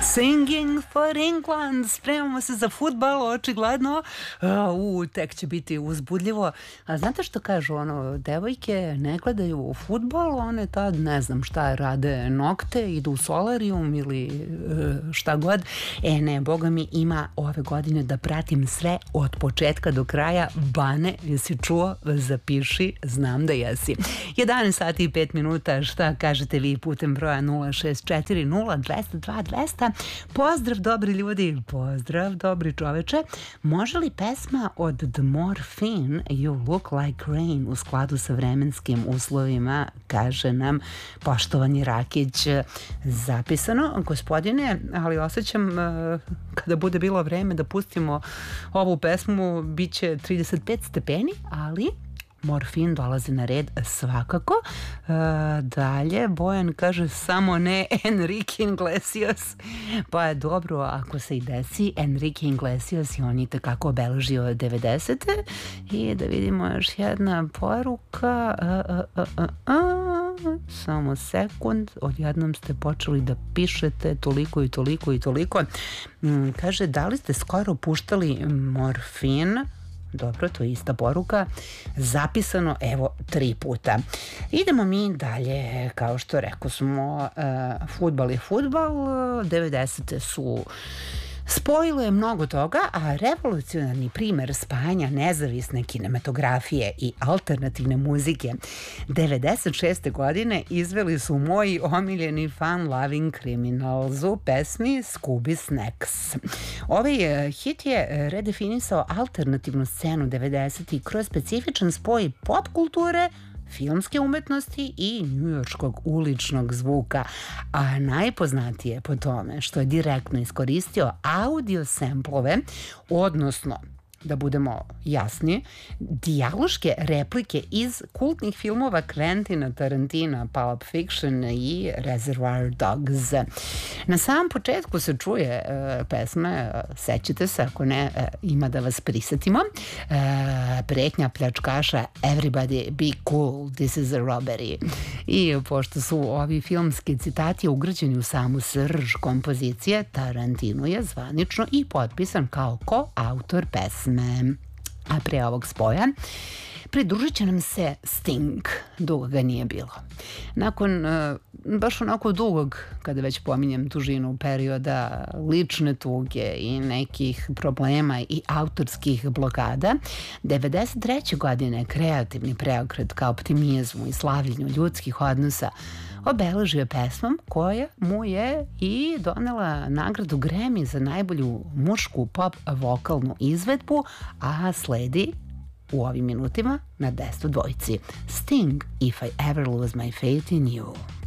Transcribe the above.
Singing for England, spremamo se za fudbal, očigledno. Tek će biti uzbudljivo. A znate što kažu, devojke ne gledaju fudbal, one tad ne znam šta rade, nokte, idu u solarijum ili šta god. Ne, boga mi, ima ove godine da pratim sve od početka do kraja. Bane, jesi čuo? Zapiši, znam da jesi. 11 sati i 5 minuta, šta kažete vi putem broja 064 0202 200. Pozdrav dobri ljudi, pozdrav dobri čoveče. Može li pesma od The Morphine You Look Like Rain u skladu sa vremenskim uslovima, kaže nam poštovani Rakić. Zapisano, gospodine, ali osjećam kada bude bilo vreme da pustimo ovu pesmu, bit će 35 stepeni, ali Morfin dolazi na red svakako. Dalje, Bojan kaže samo ne Enrique Iglesias. Pa je dobro ako se i desi. Enrique Iglesias i on je tekako obeležio 90. I da vidimo još jedna poruka. Samo sekund. Odjednom ste počeli da pišete toliko i toliko i toliko. Kaže, da li ste skoro puštali Morfin? Dobro, to je ista poruka. Zapisano, evo, 3 puta. Idemo mi dalje, kao što rekao smo, fudbal je fudbal, 90. su spojilo je mnogo toga, a revolucionarni primer spajanja nezavisne kinematografije i alternativne muzike 96. godine izveli su moji omiljeni Fun Loving Criminals u pesmi Scooby Snacks. Ovaj hit je redefinisao alternativnu scenu 90. kroz specifičan spoj pop kulture, filmske umetnosti i njujorškog uličnog zvuka, a najpoznatije po tome što je direktno iskoristio audio semplove, odnosno, da budemo jasni, dijaloške replike iz kultnih filmova Quentina Tarantina, Pulp Fiction i Reservoir Dogs. Na samom početku se čuje pesme, sećate se, ako ne, ima da vas prisetimo, pretnja pljačkaša Everybody be cool, this is a robbery. I pošto su ovi filmski citati ugrađeni u samu srž kompozicije, Tarantino je zvanično i potpisan kao koautor pesme. A pre ovog spoja pridružit će nam se Sting. Dugo ga nije bilo. Nakon baš onako dugog, kada već pominjem dužinu perioda lične tuge i nekih problema i autorskih blokada, 93. godine kreativni preokret ka optimizmu i slavljenju ljudskih odnosa obeležio pesmom koja mu je i donela nagradu Grammy za najbolju mušku pop vokalnu izvedbu, a sledi u ovim minutima na 10. dvojici Sting, If I Ever Lose My Faith in You.